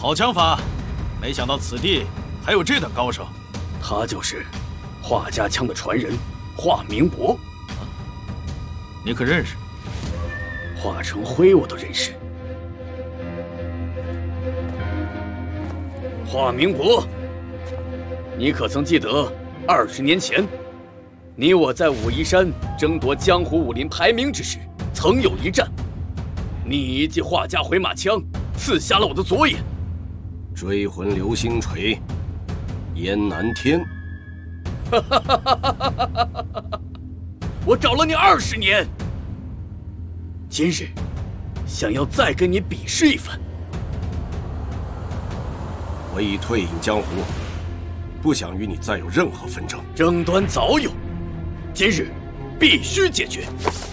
好枪法，没想到此地还有这等高手。 他就是华家枪的传人华明伯。 你可认识？ 华成辉我都认识。华明伯，你可曾记得20年前，你我在武夷山争夺江湖武林排名之时，曾有一战，你一记华家回马枪刺瞎了我的左眼。 追魂流星锤，燕南天。 我找了你20年，今日想要再跟你比试一番。 我已退隐江湖，不想与你再有任何纷争。 争端早有，今日必须解决。